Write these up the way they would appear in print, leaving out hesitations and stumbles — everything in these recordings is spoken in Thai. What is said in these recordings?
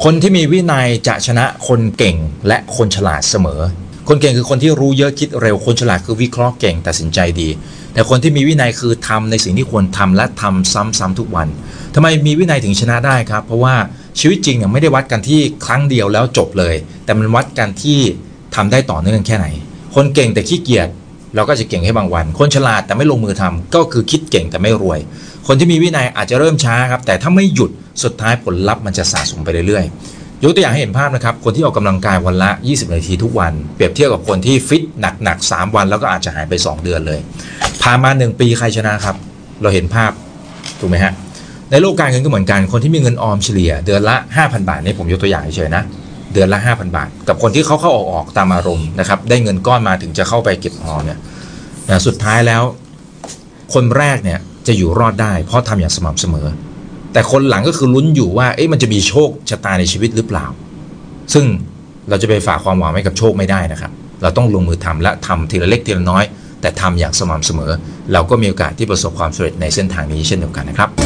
คนที่มีวินัยจะชนะคนเก่งและคนฉลาดเสมอคนเก่งคือคนที่รู้เยอะคิดเร็วคนฉลาดคือวิเคราะห์เก่งตัดสินใจดีแต่คนที่มีวินัยคือทำในสิ่งที่ควรทำและทำซ้ำๆทุกวันทำไมมีวินัยถึงชนะได้ครับเพราะว่าชีวิตจริงเนี่ยไม่ได้วัดกันที่ครั้งเดียวแล้วจบเลยแต่มันวัดกันที่ทำได้ต่อเนื่องแค่ไหนคนเก่งแต่ขี้เกียจเราก็จะเก่งให้บางวันคนฉลาดแต่ไม่ลงมือทำก็คือคิดเก่งแต่ไม่รวยคนที่มีวินัยอาจจะเริ่มช้าครับแต่ถ้าไม่หยุดสุดท้ายผลลัพธ์มันจะสะสมไปเรื่อยๆยกตัวอย่างให้เห็นภาพนะครับคนที่ออกกำลังกายวันละ20นาทีทุกวันเปรียบเทียบกับคนที่ฟิตหนักๆ3วันแล้วก็อาจจะหายไป2เดือนเลยผ่านมา1ปีใครชนะครับเราเห็นภาพถูกไหมฮะในโลกการเงินก็เหมือนกันคนที่มีเงินออมเฉลี่ยเดือนละ 5,000 บาทนี่ผมยกตัวอย่างเฉยๆนะเดือนละ 5,000 บาทกับคนที่เขาเข้าออกตามอารมณ์นะครับได้เงินก้อนมาถึงจะเข้าไปเก็บออมเนี่ยสุดท้ายแล้วคนแรกเนี่ยจะอยู่รอดได้เพราะทำอย่างสม่ำเสมอแต่คนหลังก็คือลุ้นอยู่ว่ามันจะมีโชคชะตาในชีวิตหรือเปล่าซึ่งเราจะไปฝากความหวังไว้กับโชคไม่ได้นะครับเราต้องลงมือทำและทำทีละเล็กทีละน้อยแต่ทำอย่างสม่ำเสมอเราก็มีโอกาสที่ประสบความสำเร็จในเส้นทางนี้เช่นเดียวกันนะครับ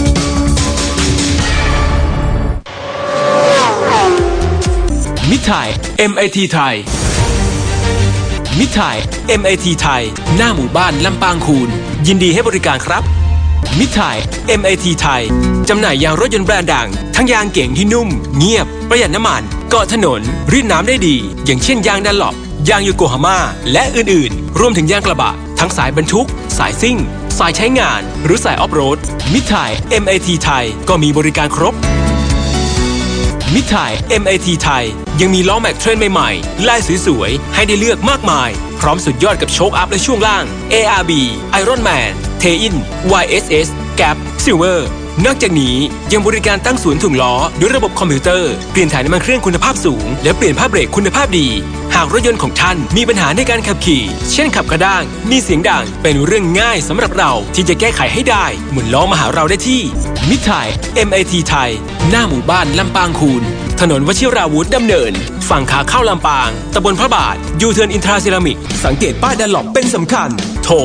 มิตรไทย MIT ไทยมิตรไทย MIT ไทยหน้าหมู่บ้านลำปางคูนยินดีให้บริการครับมิตรไทย MIT ไทยจำหน่ายยางรถยนต์แบรนด์ดังทั้งยางเก่งที่นุ่มเงียบประหยัดน้ำมันเกาะถนนรีดน้ำได้ดีอย่างเช่นยางดันหลบยางโยโกฮาม่าและอื่นๆรวมถึงยางกระบะทั้งสายบรรทุกสายซิ่งสายใช้งานหรือสายออฟโรดมิตรไทย MIT ไทยก็มีบริการครบมิตรไทย MIT ไทยยังมีล้อแม็กเทรนด์ใหม่ๆลายสวยๆให้ได้เลือกมากมายพร้อมสุดยอดกับโชคอัพและช่วงล่าง ARB Iron Man Tein YSS Gap Silver นอกจากนี้ยังบริการตั้งศูนย์ถ่วงล้อด้วยระบบคอมพิวเตอร์เปลี่ยนถ่ายน้ำมันเครื่องคุณภาพสูงและเปลี่ยนผ้าเบรกคุณภาพดีหากรถยนต์ของท่านมีปัญหาในการขับขี่เช่นขับกระด้างมีเสียงดังเป็นเรื่องง่ายสำหรับเราที่จะแก้ไขให้ได้หมุนล้อมาหาเราได้ที่มิตรไทย MIT ไทยหน้าหมู่บ้านลำปางคูนถนนวชิราวุธดำเนินฝั่งขาเข้าลำปางตำบลพระบาทยูเทิร์นอินทราเซรามิกสังเกตป้ายดันหลบเป็นสำคัญโทร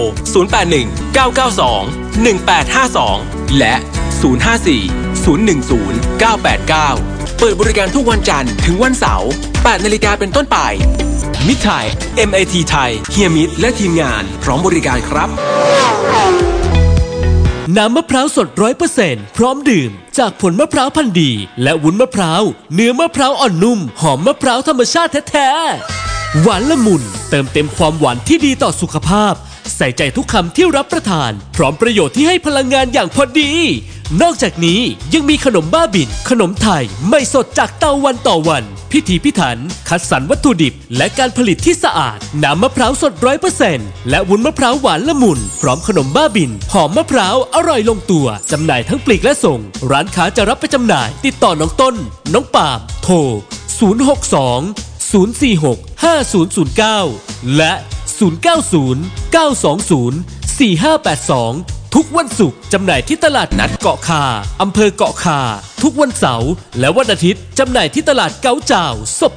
081-992-1852และ054-010-989เปิดบริการทุกวันจันทร์ถึงวันเสาร์ 8 นาฬิกาเป็นต้นไปมิตรไทย MIT ไทยเฮียมิตรและทีมงานพร้อมบริการครับน้ำมะพร้าวสด 100% พร้อมดื่มจากผลมะพร้าวพันธุ์ดีและวุ้นมะพร้าวเนื้อมะพร้าวอ่อนนุ่มหอมมะพร้าวธรรมชาติแท้ๆหวานละมุนเติมเต็มความหวานที่ดีต่อสุขภาพใส่ใจทุกคำที่รับประทานพร้อมประโยชน์ที่ให้พลังงานอย่างพอดีนอกจากนี้ยังมีขนมบ้าบิ่นขนมไทยไม่สดจากเตาวันต่อวันพิถีพิถันคัดสรรวัตถุดิบและการผลิตที่สะอาดน้ำมะพร้าวสด 100% และวุ้นมะพร้าวหวานละมุนพร้อมขนมบ้าบิ่นหอมมะพร้าวอร่อยลงตัวจำหน่ายทั้งปลีกและส่งร้านค้าจะรับไปจำหน่ายติดต่อน้องต้นน้องปาล์มโทร062-046-5009และ090-920-4582ทุกวันศุกร์จำหน่ายที่ตลาดนัดเกาะคาอำเภอเกาะคาทุกวันเสาร์และวันอาทิตย์จำหน่ายที่ตลาดเก๋าจ่าว